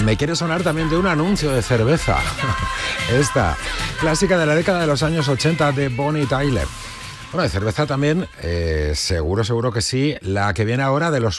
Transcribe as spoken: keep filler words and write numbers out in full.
me quiere sonar también de un anuncio de cerveza. Esta, clásica de la década de los años ochenta de Bonnie Tyler. Bueno, de cerveza también, eh, seguro, seguro que sí, la que viene ahora de los